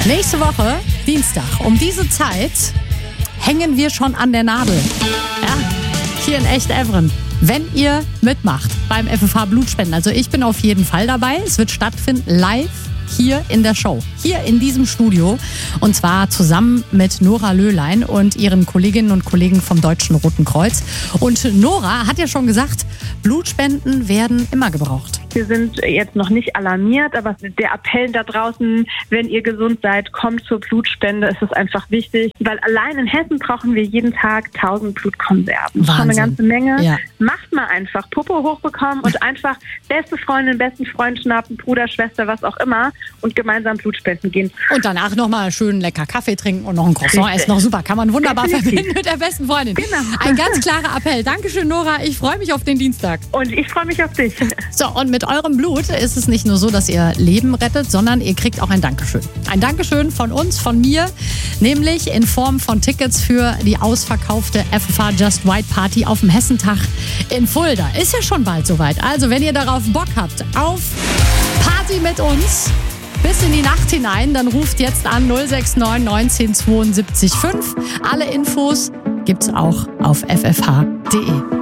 Nächste Woche, Dienstag, um diese Zeit hängen wir schon an der Nadel. Ja, hier in Echt-Evren. Wenn ihr mitmacht beim FFH Blutspenden, also ich bin auf jeden Fall dabei. Es wird stattfinden live hier in der Show, hier in diesem Studio. Und zwar zusammen mit Nora Löhlein und ihren Kolleginnen und Kollegen vom Deutschen Roten Kreuz. Und Nora hat ja schon gesagt, Blutspenden werden immer gebraucht. Wir sind jetzt noch nicht alarmiert, aber der Appell da draußen, wenn ihr gesund seid, kommt zur Blutspende, ist es einfach wichtig. Weil allein in Hessen brauchen wir jeden Tag 1000 Blutkonserven. Wahnsinn. Schon eine ganze Menge. Ja. Macht mal einfach Popo hochbekommen und einfach beste Freundin, besten Freund schnappen, Bruder, Schwester, was auch immer und gemeinsam Blutspenden gehen. Und danach nochmal schön lecker Kaffee trinken und noch ein Croissant Richtig. essen. Noch super, kann man wunderbar Definitiv. verbinden mit der besten Freundin. Genau. Ein ganz klarer Appell. Dankeschön, Nora. Ich freue mich auf den Dienstag. Und ich freue mich auf dich. So, und mit eurem Blut ist es nicht nur so, dass ihr Leben rettet, sondern ihr kriegt auch ein Dankeschön. Ein Dankeschön von uns, von mir, nämlich in Form von Tickets für die ausverkaufte FFH Just White Party auf dem Hessentag in Fulda. Ist ja schon bald soweit. Also, wenn ihr darauf Bock habt, auf Party mit uns bis in die Nacht hinein, dann ruft jetzt an 069 19 72 5. Alle Infos gibt's auch auf ffh.de.